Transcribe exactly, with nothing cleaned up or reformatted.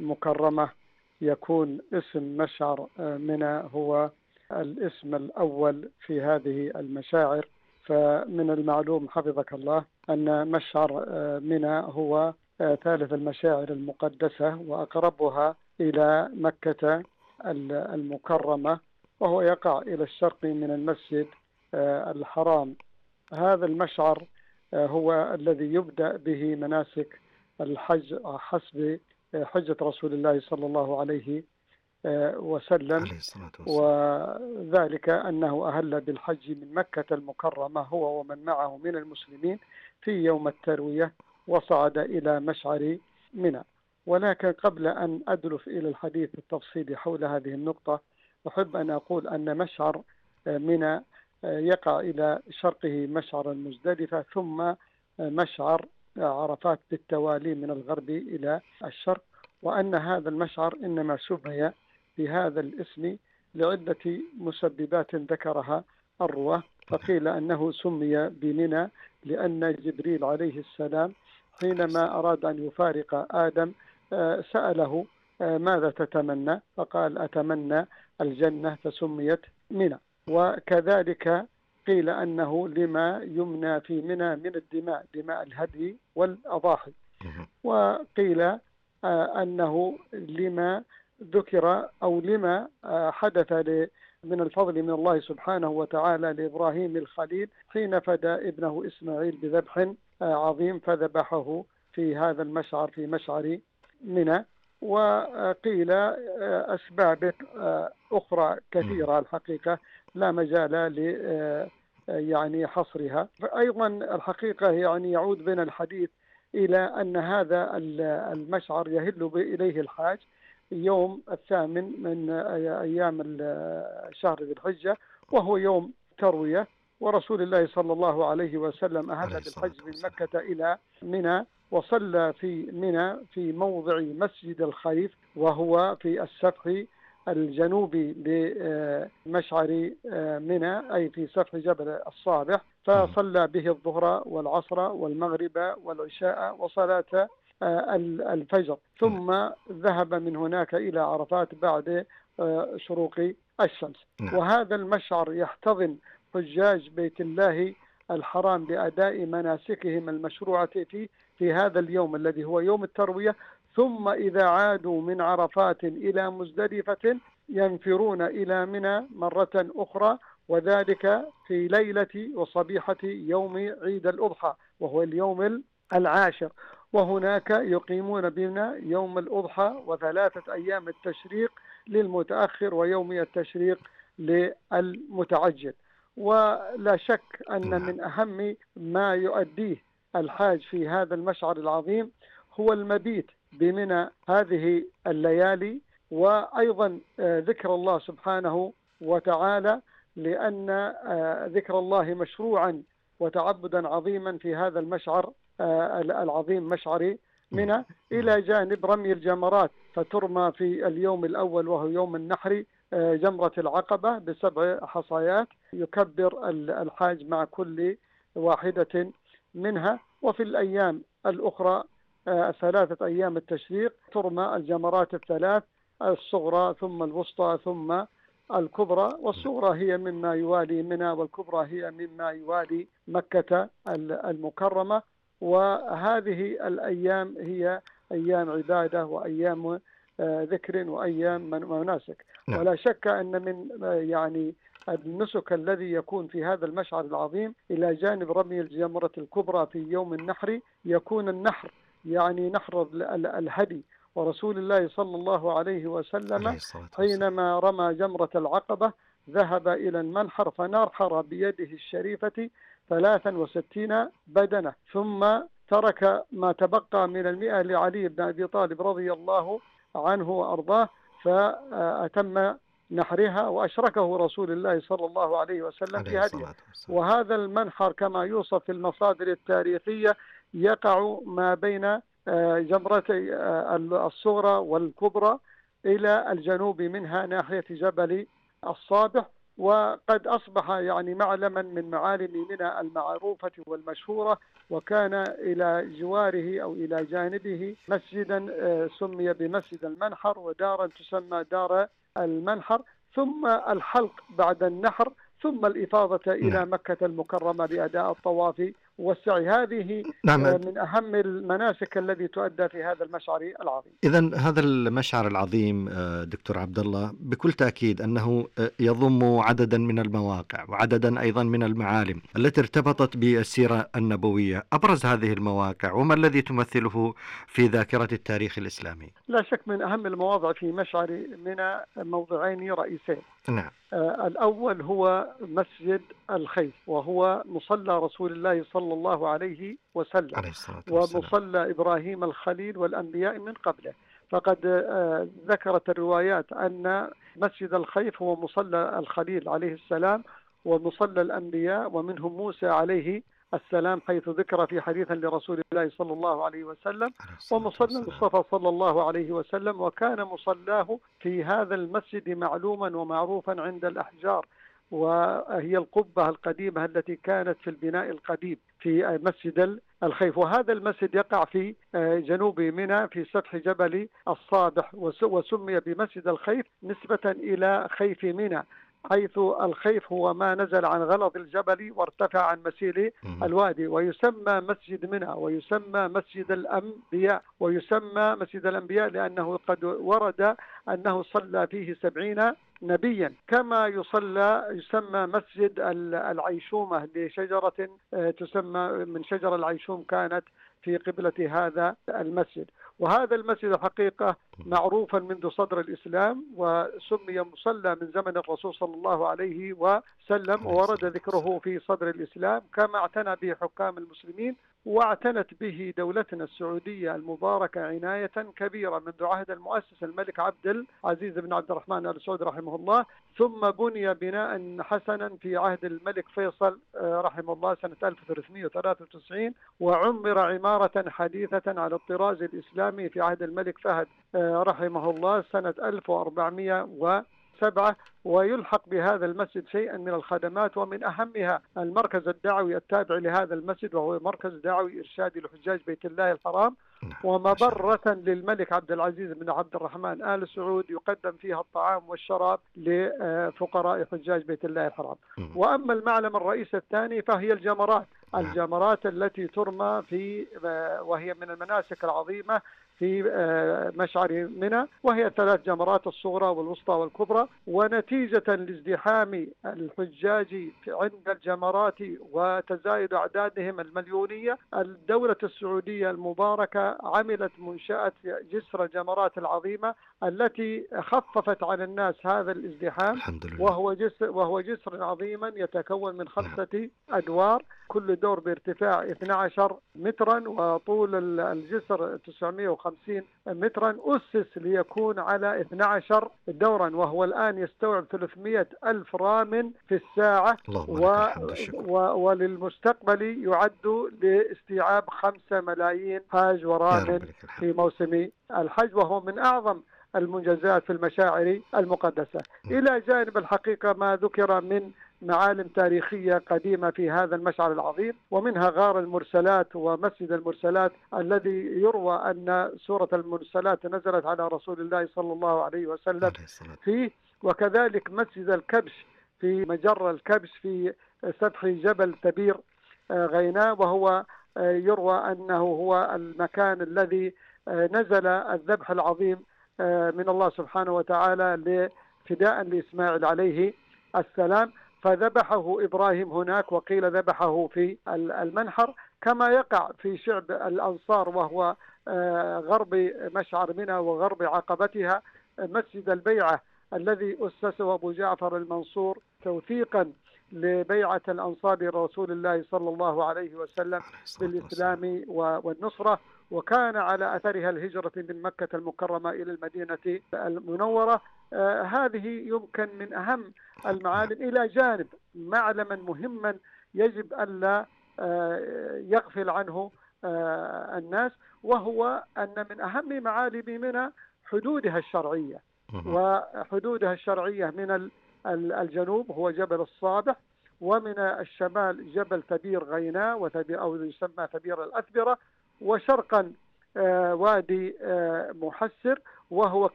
المكرمة يكون اسم مشعر منى هو الاسم الأول في هذه المشاعر. فمن المعلوم حفظك الله أن مشعر منى هو ثالث المشاعر المقدسة وأقربها إلى مكة المكرمة، وهو يقع إلى الشرق من المسجد الحرام. هذا المشعر هو الذي يبدأ به مناسك الحج حسب حجة رسول الله صلى الله عليه وسلم، وذلك أنه أهل بالحج من مكة المكرمة هو ومن معه من المسلمين في يوم التروية، وصعد إلى مشعر منى. ولكن قبل أن أدلف إلى الحديث التفصيلي حول هذه النقطة، أحب أن أقول أن مشعر منى يقع إلى شرقه مشعر المزدلفة، ثم مشعر عرفات بالتوالي من الغرب إلى الشرق، وأن هذا المشعر إنما سمي بهذا الاسم لعدة مسببات ذكرها الرواه. فقيل أنه سمي بمنى لأن جبريل عليه السلام حينما أراد أن يفارق آدم سأله ماذا تتمنى، فقال أتمنى الجنة، فسميت منى. وكذلك قيل أنه لما يمنى في منى من الدماء، دماء الهدي والأضاحي. وقيل أنه لما ذكر أو لما حدث من الفضل من الله سبحانه وتعالى لإبراهيم الخليل حين فدى ابنه إسماعيل بذبح عظيم فذبحه في هذا المشعر في مشعر منى. وقيل أسباب أخرى كثيرة الحقيقة لا مجال ل يعني حصرها. فأيضا الحقيقة يعني يعود بنا الحديث إلى أن هذا المشعر يهل إليه الحاج يوم الثامن من أيام شهر ذي الحجة، وهو يوم تروية. ورسول الله صلى الله عليه وسلم أهل بالحج من مكة إلى منى، وصلى في منى في موضع مسجد الخيف، وهو في السفح الجنوبي لمشعر منى، أي في سفح جبل الصابح. فصلى به الظهر والعصر والمغرب والعشاء وصلاة الفجر، ثم ذهب من هناك إلى عرفات بعد شروق الشمس. وهذا المشعر يحتضن حجاج بيت الله الحرام بأداء مناسكهم المشروعة فيه في هذا اليوم الذي هو يوم التروية. ثم إذا عادوا من عرفات إلى مزدلفة ينفرون إلى منى مرة أخرى، وذلك في ليلة وصبيحة يوم عيد الأضحى وهو اليوم العاشر. وهناك يقيمون بنا يوم الأضحى وثلاثة أيام التشريق للمتأخر ويومي التشريق للمتعجل. ولا شك أن من أهم ما يؤديه الحاج في هذا المشعر العظيم هو المبيت بمنى هذه الليالي، وأيضا ذكر الله سبحانه وتعالى، لأن ذكر الله مشروعا وتعبدا عظيما في هذا المشعر العظيم مشعر منى، إلى جانب رمي الجمرات، فترمى في اليوم الأول وهو يوم النحر جمرة العقبة بسبع حصيات، يكبر الحاج مع كل واحدة منها. وفي الأيام الأخرى ثلاثة أيام التشريق ترمى الجمرات الثلاث، الصغرى ثم الوسطى ثم الكبرى. والصغرى هي مما يوالي منى، والكبرى هي مما يوالي مكة المكرمة. وهذه الأيام هي أيام عبادة وأيام ذكر وأيام مناسك. ولا شك أن من يعني النسك الذي يكون في هذا المشعر العظيم إلى جانب رمي الجمرة الكبرى في يوم النحر يكون النحر، يعني نحر الهدي. ورسول الله صلى الله عليه وسلم حينما رمى جمرة العقبة ذهب إلى المنحر فنحر بيده الشريفة ثلاثا وستين بدنة، ثم ترك ما تبقى من المئة لعلي بن أبي طالب رضي الله عنه وأرضاه، فأتم نحرها وأشركه رسول الله صلى الله عليه وسلم في هديه. وهذا المنحر كما يوصف في المصادر التاريخية يقع ما بين جمرتي الصغرى والكبرى إلى الجنوب منها ناحية جبل الصابح، وقد أصبح يعني معلما من معالم منى المعروفة والمشهورة. وكان إلى جواره أو إلى جانبه مسجدا سمي بمسجد المنحر، ودارا تسمى دار المنحر، ثم الحلق بعد النحر، ثم الإفاضة إلى مكة المكرمة بأداء الطواف والسعي. هذه نعم. من أهم المناسك التي تؤدى في هذا المشعر العظيم. إذن هذا المشعر العظيم دكتور عبد الله بكل تأكيد أنه يضم عددا من المواقع وعددا أيضا من المعالم التي ارتبطت بالسيرة النبوية. أبرز هذه المواقع وما الذي تمثله في ذاكرة التاريخ الإسلامي؟ لا شك من أهم المواضع في مشعر منى موضعين رئيسين. نعم. آه الأول هو مسجد الخيف، وهو مصلى رسول الله صلى الله عليه وسلم عليه الصلاة والسلام، ومصلى إبراهيم الخليل والأنبياء من قبله. فقد آه ذكرت الروايات أن مسجد الخيف هو مصلى الخليل عليه السلام ومصلى الأنبياء ومنهم موسى عليه السلام، حيث ذكر في حديث لرسول الله صلى الله عليه وسلم، ومصلى المصطفى صلى الله عليه وسلم. وكان مصلاه في هذا المسجد معلوما ومعروفا عند الأحجار، وهي القبة القديمة التي كانت في البناء القديم في مسجد الخيف. وهذا المسجد يقع في جنوب منى في سفح جبل الصابح، وسمي بمسجد الخيف نسبة إلى خيف منى، حيث الخيف هو ما نزل عن غلظ الجبل وارتفع عن مسيل الوادي. ويسمى مسجد منى ويسمى مسجد الأنبياء، ويسمى مسجد الأنبياء لأنه قد ورد أنه صلى فيه سبعين نبيا. كما يصلى يسمى مسجد العيشومة لشجرة تسمى من شجر العيشوم كانت في قبلة هذا المسجد. وهذا المسجد الحقيقة معروفا منذ صدر الإسلام، وسمي مصلى من زمن الرسول صلى الله عليه وسلم، وورد ذكره في صدر الإسلام، كما اعتنى به حكام المسلمين واعتنت به دولتنا السعودية المباركة عناية كبيرة منذ عهد المؤسس الملك عبد العزيز بن عبد الرحمن آل سعود رحمه الله، ثم بني بناء حسنا في عهد الملك فيصل رحمه الله سنة ألف وثلاثمائة وثلاثة وتسعين، وعمر عمارة حديثة على الطراز الإسلامي في عهد الملك فهد رحمه الله سنة ألف وأربعمائة وسبعة. ويلحق بهذا المسجد شيئا من الخدمات، ومن أهمها المركز الدعوي التابع لهذا المسجد، وهو مركز دعوي إرشادي لحجاج بيت الله الحرام، ومبرة للملك عبد العزيز بن عبد الرحمن آل سعود يقدم فيها الطعام والشراب لفقراء حجاج بيت الله الحرام. وأما المعلم الرئيس الثاني فهي الجمرات الجمرات التي ترمى في وهي من المناسك العظيمة في مشعر منى، وهي ثلاث جمرات الصغرى والوسطى والكبرى. ونتيجة لازدحام الحجاج عند الجمرات وتزايد أعدادهم المليونية، الدولة السعودية المباركة عملت منشأة جسر جمرات العظيمة التي خففت عن الناس هذا الازدحام، وهو جسر وهو جسر عظيما يتكون من خمسة أدوار، كل دور بارتفاع اثني عشر مترا، وطول الجسر تسعمائة وخمسين مترا. أسس ليكون على اثني عشر دورا، وهو الآن يستوعب ثلاثمائة ألف رام في الساعة، و... و... وللمستقبل يعد لاستيعاب خمسة ملايين حاج ورام في موسم الحج، وهو من أعظم المنجزات في المشاعر المقدسة. إلى جانب الحقيقة ما ذكر من معالم تاريخية قديمة في هذا المشعر العظيم، ومنها غار المرسلات ومسجد المرسلات الذي يروى أن سورة المرسلات نزلت على رسول الله صلى الله عليه وسلم فيه، وكذلك مسجد الكبش في مجرى الكبش في سفح جبل تبير غيناء، وهو يروى أنه هو المكان الذي نزل الذبح العظيم من الله سبحانه وتعالى فداء لإسماعيل عليه السلام، فذبحه إبراهيم هناك، وقيل ذبحه في المنحر. كما يقع في شعب الأنصار وهو غرب مشعر منى وغرب عقبتها مسجد البيعة الذي أسسه أبو جعفر المنصور توثيقا لبيعة الأنصار لرسول الله صلى الله عليه وسلم بالإسلام والنصرة، وكان على أثرها الهجرة من مكة المكرمة إلى المدينة المنورة. آه هذه يمكن من أهم المعالم، إلى جانب معلما مهما يجب ألا آه يغفل عنه آه الناس، وهو أن من أهم معالم منى حدودها الشرعية، وحدودها الشرعية من الجنوب هو جبل الصابح، ومن الشمال جبل تبير غيناء أو يسمى تبير الأثبرة، وشرقا وادي محسر وهو